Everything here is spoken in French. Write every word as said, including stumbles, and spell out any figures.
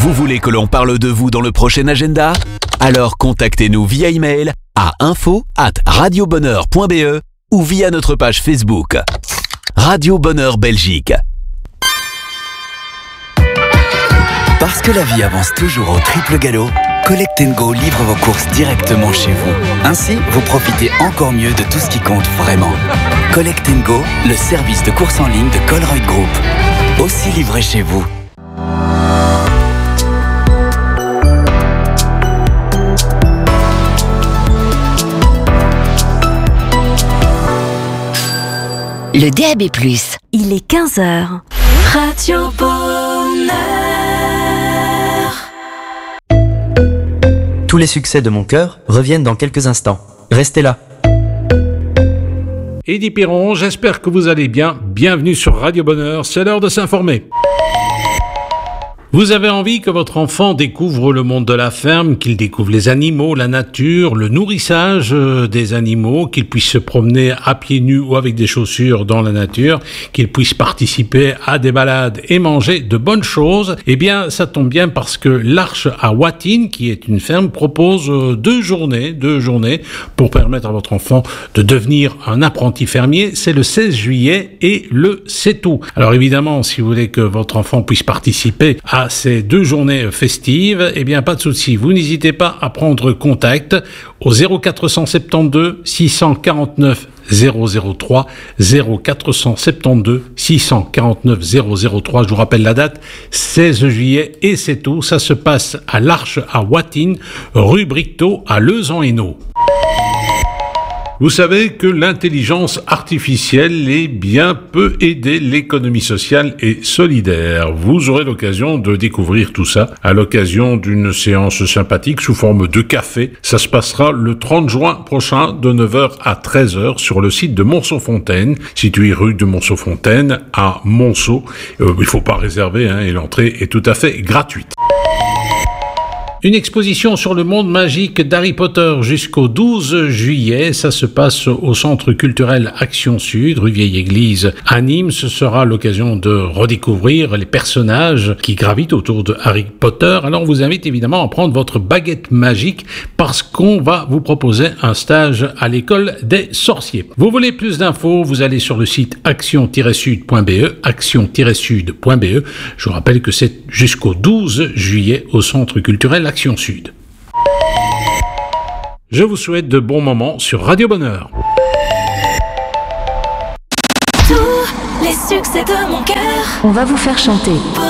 Vous voulez que l'on parle de vous dans le prochain agenda? Alors contactez-nous via email à info arobase radiobonheur point b e ou via notre page Facebook. Radio Bonheur Belgique. Parce que la vie avance toujours au triple galop, Collect and Go livre vos courses directement chez vous. Ainsi, vous profitez encore mieux de tout ce qui compte vraiment. Collect and Go, le service de course en ligne de Colruyt Group. Aussi livré chez vous. Le D A B plus. Il est quinze heures. Radio Bonheur. Tous les succès de mon cœur reviennent dans quelques instants. Restez là. Eddy Piron, j'espère que vous allez bien. Bienvenue sur Radio Bonheur, c'est l'heure de s'informer. Vous avez envie que votre enfant découvre le monde de la ferme, qu'il découvre les animaux, la nature, le nourrissage des animaux, qu'il puisse se promener à pieds nus ou avec des chaussures dans la nature, qu'il puisse participer à des balades et manger de bonnes choses. Eh bien, ça tombe bien parce que l'Arche à Wattines, qui est une ferme, propose deux journées, deux journées pour permettre à votre enfant de devenir un apprenti fermier. C'est le seize juillet et le sept août. Alors évidemment, si vous voulez que votre enfant puisse participer à À ces deux journées festives, eh bien pas de souci, vous n'hésitez pas à prendre contact au zéro quatre cent soixante-douze six cent quarante-neuf zéro zéro trois, zéro quatre cent soixante-douze six cent quarante-neuf zéro zéro trois. Je vous rappelle la date, seize juillet et sept août, ça se passe à l'Arche à Wattines, rue Bricteau à Lezan-Hainaut. Vous savez que l'intelligence artificielle est bien peut aider l'économie sociale et solidaire. Vous aurez l'occasion de découvrir tout ça à l'occasion d'une séance sympathique sous forme de café. Ça se passera le trente juin prochain de neuf heures à treize heures sur le site de Monceau-Fontaine, situé rue de Monceau-Fontaine à Monceau. Euh, il ne faut pas réserver hein, et l'entrée est tout à fait gratuite. Une exposition sur le monde magique d'Harry Potter jusqu'au douze juillet. Ça se passe au Centre culturel Action Sud, rue Vieille Église à Nîmes. Ce sera l'occasion de redécouvrir les personnages qui gravitent autour de Harry Potter. Alors on vous invite évidemment à prendre votre baguette magique parce qu'on va vous proposer un stage à l'école des sorciers. Vous voulez plus d'infos, vous allez sur le site action tiret sud point b e, action tiret sud point b e. Je vous rappelle que c'est jusqu'au douze juillet au Centre culturel Action Sud. Je vous souhaite de bons moments sur Radio Bonheur. Tous les succès de mon cœur. On va vous faire chanter.